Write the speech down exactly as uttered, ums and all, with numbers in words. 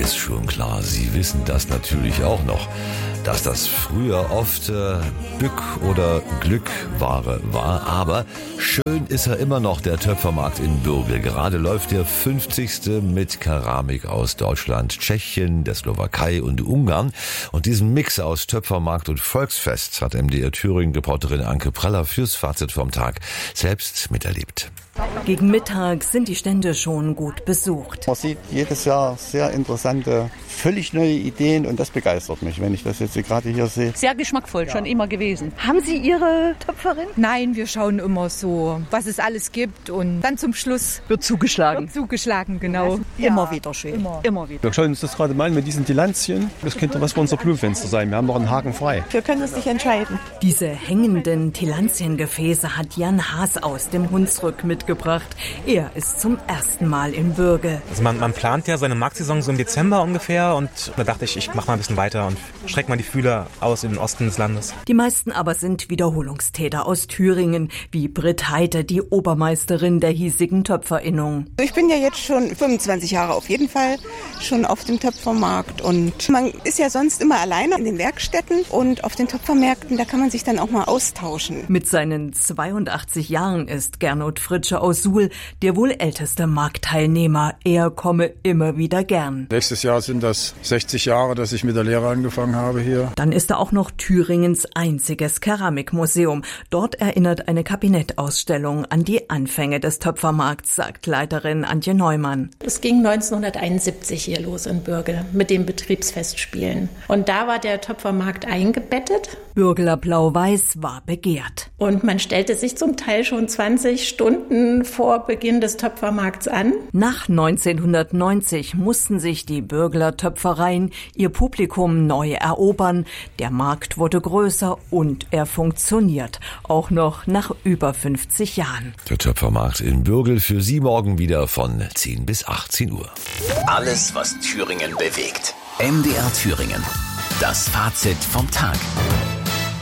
ist schon klar, Sie wissen das natürlich auch noch, dass das früher oft äh, Bück- oder Glückware war. Aber schön ist er immer noch, der Töpfermarkt in Bürgel. Gerade läuft der fünfzigste mit Keramik aus Deutschland, Tschechien, der Slowakei und Ungarn. Und diesen Mix aus Töpfermarkt und Volksfest hat M D R Thüringen-Reporterin Anke Praller fürs Fazit vom Tag selbst miterlebt. Gegen Mittag sind die Stände schon gut besucht. Man sieht jedes Jahr sehr interessante, völlig neue Ideen und das begeistert mich, wenn ich das jetzt gerade hier sehe. Sehr geschmackvoll, schon immer gewesen. Haben Sie Ihre Töpferin? Nein, wir schauen immer so, was es alles gibt und dann zum Schluss Wird zugeschlagen. wird zugeschlagen, genau. Ja, immer wieder schön. Immer. immer wieder. Wir schauen uns das gerade mal an mit diesen Dilanzien. Das könnte was für unser Blumenfenster sein. Wir haben noch einen Haken frei. Wir können uns nicht entscheiden. Diese hängenden Tilantiengefäße hat Jan Haas aus dem Hunsrück mitgebracht. Er ist zum ersten Mal im Bürgel. Also man, man plant ja seine Marktsaison so im Dezember ungefähr und da dachte ich, ich mache mal ein bisschen weiter und strecke mal die Fühler aus in den Osten des Landes. Die meisten aber sind Wiederholungstäter aus Thüringen, wie Britt Heite, die Obermeisterin der hiesigen Töpferinnung. Ich bin ja jetzt schon fünfundzwanzig Jahre auf jeden Fall schon auf dem Töpfermarkt und man ist ja sonst immer alleine in den Werkstätten und auf den Töpfermärkten, da kann man sich dann auch mal austauschen. Mit seinen zweiundachtzig Jahren ist Gernot Fritsche aus Suhl der wohl älteste Marktteilnehmer. Er komme immer wieder gern. Nächstes Jahr sind das sechzig Jahre, dass ich mit der Lehre angefangen habe hier. Dann ist da auch noch Thüringens einziges Keramikmuseum. Dort erinnert eine Kabinettausstellung an die Anfänge des Töpfermarkts, sagt Leiterin Antje Neumann. Es ging neunzehnhunderteinundsiebzig hier los in Bürgel mit den Betriebsfestspielen. Und da war der Töpfermarkt eingebettet. Bürgeler Blau-Weiß war begehrt. Und man stellte sich zum Teil schon zwanzig Stunden vor Beginn des Töpfermarkts an. Nach neunzehnhundertneunzig mussten sich die Bürgeler Töpfereien ihr Publikum neu erobern. Der Markt wurde größer und er funktioniert. Auch noch nach über fünfzig Jahren. Der Töpfermarkt in Bürgel für Sie morgen wieder von zehn bis achtzehn Uhr. Alles, was Thüringen bewegt. M D R Thüringen. Das Fazit vom Tag.